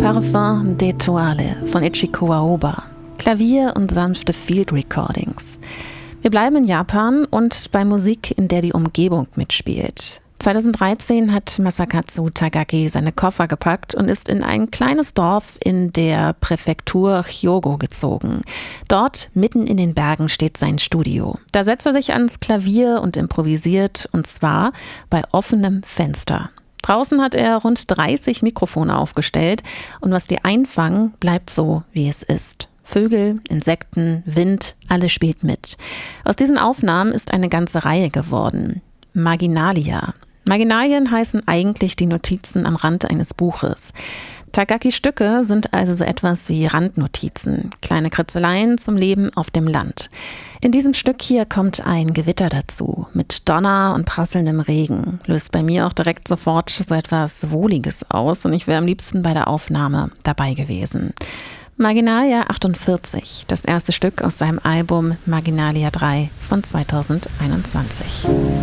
Parfum d'Etoile von Ichiko Aoba. Klavier und sanfte Field Recordings. Wir bleiben in Japan und bei Musik, in der die Umgebung mitspielt. 2013 hat Masakatsu Tagaki seine Koffer gepackt und ist in ein kleines Dorf in der Präfektur Hyogo gezogen. Dort, mitten in den Bergen, steht sein Studio. Da setzt er sich ans Klavier und improvisiert, und zwar bei offenem Fenster. Draußen hat er rund 30 Mikrofone aufgestellt und was die einfangen, bleibt so, wie es ist. Vögel, Insekten, Wind, alles spielt mit. Aus diesen Aufnahmen ist eine ganze Reihe geworden. Marginalia. Marginalien heißen eigentlich die Notizen am Rand eines Buches. Tagakis Stücke sind also so etwas wie Randnotizen, kleine Kritzeleien zum Leben auf dem Land. In diesem Stück hier kommt ein Gewitter dazu, mit Donner und prasselndem Regen. Löst bei mir auch direkt sofort so etwas Wohliges aus und ich wäre am liebsten bei der Aufnahme dabei gewesen. Marginalia 48, das erste Stück aus seinem Album Marginalia 3 von 2021.